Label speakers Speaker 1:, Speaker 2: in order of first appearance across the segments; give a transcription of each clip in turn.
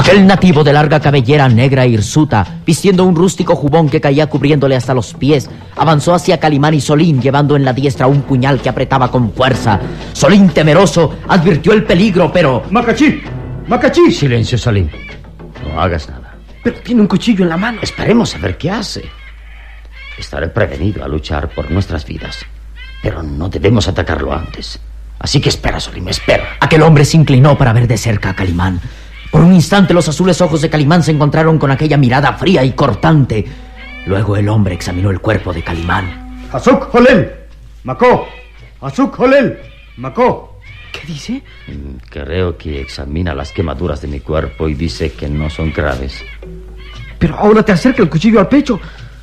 Speaker 1: Aquel nativo de larga cabellera negra e hirsuta, vistiendo un rústico jubón que caía cubriéndole hasta los pies, avanzó hacia Calimán y Solín, llevando en la diestra un puñal que apretaba con fuerza. Solín, temeroso, advirtió el peligro, pero...
Speaker 2: ¡Macachí! ¡Macachí!
Speaker 3: Silencio, Solín. No hagas nada.
Speaker 2: Pero tiene un cuchillo en la mano.
Speaker 3: Esperemos a ver qué hace. Estaré prevenido a luchar por nuestras vidas, pero no debemos atacarlo antes. Así que espera, Solín, espera.
Speaker 1: Aquel hombre se inclinó para ver de cerca a Calimán. Por un instante los azules ojos de Calimán se encontraron con aquella mirada fría y cortante. Luego el hombre examinó el cuerpo de Calimán.
Speaker 2: ¡Azuk Holel! ¡Macó! ¡Azuk Holel! ¡Macó!
Speaker 4: ¿Qué dice?
Speaker 3: Creo que examina las quemaduras de mi cuerpo y dice que no son graves.
Speaker 4: Pero ahora te acerca el cuchillo al pecho.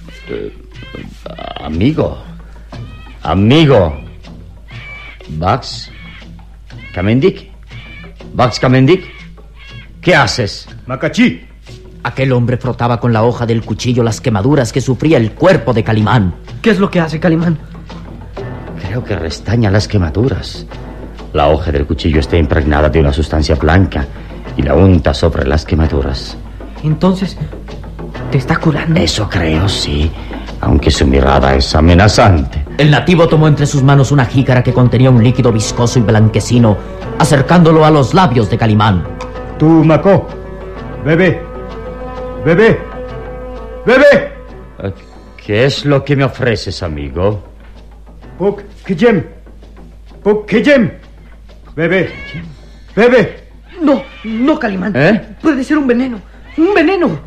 Speaker 3: Amigo. Bax Kamendik. ¿Qué haces?
Speaker 2: ¡Macachí!
Speaker 1: Aquel hombre frotaba con la hoja del cuchillo las quemaduras que sufría el cuerpo de Calimán.
Speaker 4: ¿Qué es lo que hace Calimán?
Speaker 3: Creo que restaña las quemaduras. La hoja del cuchillo está impregnada de una sustancia blanca y la unta sobre las quemaduras.
Speaker 4: Entonces, ¿te está curando?
Speaker 3: Eso creo, sí, aunque su mirada es amenazante.
Speaker 1: El nativo tomó entre sus manos una jícara que contenía un líquido viscoso y blanquecino, acercándolo a los labios de Calimán.
Speaker 2: Tú, Macó, bebe.
Speaker 3: ¿Qué es lo que me ofreces, amigo?
Speaker 2: Puk Kijem. Bebe.
Speaker 4: No, Calimán.
Speaker 3: ¿Eh?
Speaker 4: Puede ser un veneno. ¡Un veneno!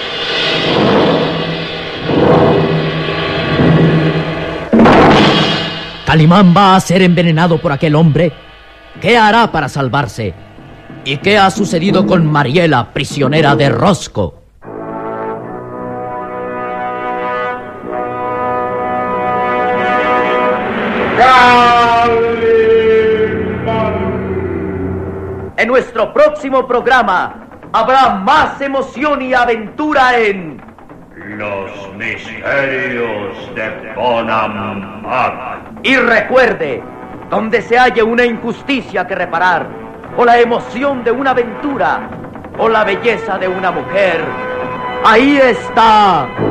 Speaker 1: Calimán va a ser envenenado por aquel hombre. ¿Qué hará para salvarse? ¿Y qué ha sucedido con Mariela, prisionera de Rosco? En nuestro próximo programa habrá más emoción y aventura en...
Speaker 5: Los misterios de Bonampak.
Speaker 1: Y recuerde, donde se halle una injusticia que reparar, o la emoción de una aventura, o la belleza de una mujer, ahí está